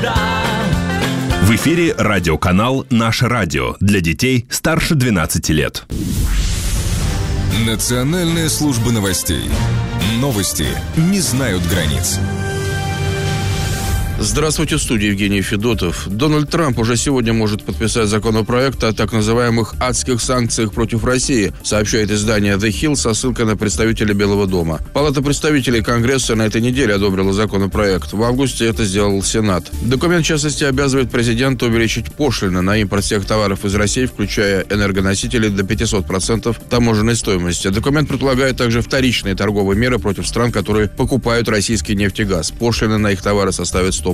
навсегда. В эфире радиоканал «Наше радио» для детей старше 12 лет. Национальная служба новостей. Новости не знают границ. Здравствуйте, в студии Евгений Федотов. Дональд Трамп уже сегодня может подписать законопроект о так называемых адских санкциях против России, сообщает издание The Hill со ссылкой на представителя Белого дома. Палата представителей Конгресса на этой неделе одобрила законопроект. В августе это сделал Сенат. Документ, в частности, обязывает президента увеличить пошлины на импорт всех товаров из России, включая энергоносители, до 500% таможенной стоимости. Документ предполагает также вторичные торговые меры против стран, которые покупают российский нефть и газ. Пошлины на их товары составят 100%.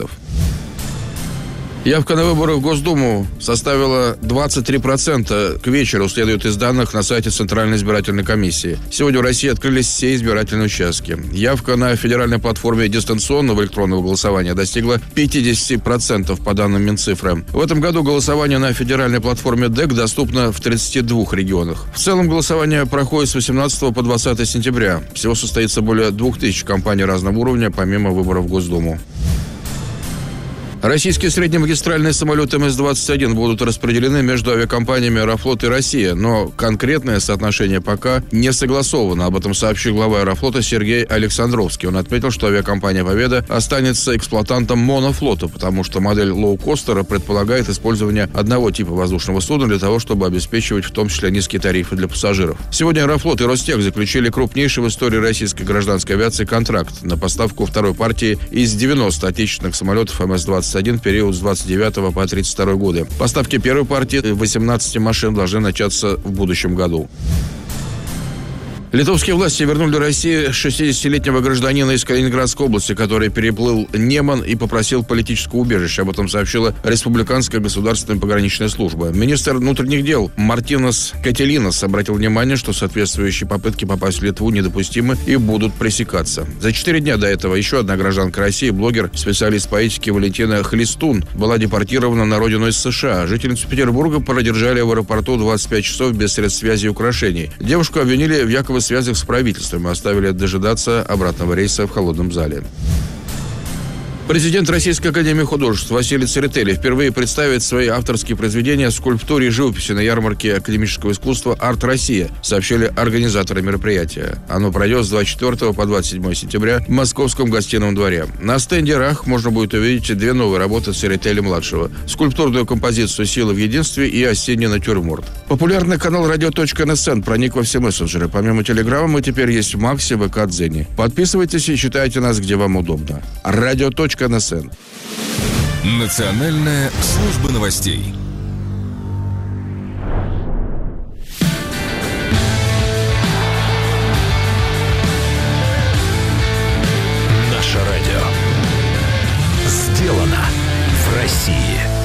Явка на выборы в Госдуму составила 23%. К вечеру, следует из данных на сайте Центральной избирательной комиссии. Сегодня в России открылись все избирательные участки. Явка на федеральной платформе дистанционного электронного голосования достигла 50% по данным Минцифры. В этом году голосование на федеральной платформе ДЭК доступно в 32 регионах. В целом голосование проходит с 18 по 20 сентября. Всего состоится более 2000 кампаний разного уровня, помимо выборов в Госдуму. Российские среднемагистральные самолеты МС-21 будут распределены между авиакомпаниями «Аэрофлот» и «Россия», но конкретное соотношение пока не согласовано. Об этом сообщил глава «Аэрофлота» Сергей Александровский. Он отметил, что авиакомпания «Победа» останется эксплуатантом монофлота, потому что модель лоукостера предполагает использование одного типа воздушного судна для того, чтобы обеспечивать в том числе низкие тарифы для пассажиров. Сегодня «Аэрофлот» и «Ростех» заключили крупнейший в истории российской гражданской авиации контракт на поставку второй партии из 90 отечественных самолетов МС-21 в период с 29 по 32 годы. Поставки первой партии 18 машин должны начаться в будущем году. Литовские власти вернули России 60-летнего гражданина из Калининградской области, который переплыл Неман и попросил политического убежища. Об этом сообщила Республиканская государственная пограничная служба. Министр внутренних дел Мартинас Кателинас обратил внимание, что соответствующие попытки попасть в Литву недопустимы и будут пресекаться. За 4 дня до этого еще одна гражданка России, блогер, специалист по этике Валентина Хлистун, была депортирована на родину из США. Жительницу Петербурга продержали в аэропорту 25 часов без средств связи и украшений. Девушку обвинили в якобы связях с правительством и оставили дожидаться обратного рейса в холодном зале. Президент Российской академии художеств Василий Церетели впервые представит свои авторские произведения в скульптуре и живописи на ярмарке академического искусства «Арт Россия», сообщили организаторы мероприятия. Оно пройдет с 24 по 27 сентября в Московском гостином дворе. На стенде «Рах» можно будет увидеть 2 новые работы Церетели-младшего: скульптурную композицию «Сила в единстве» и «Осенний натюрморт». Популярный канал «Радио.НСН» проник во все мессенджеры. Помимо Телеграма мы теперь есть в Максе, ВК, Дзене. Подписывайтесь и читайте нас, где вам удобно. «Радио.НСН». Национальная служба новостей. Наше радио. Сделано в России.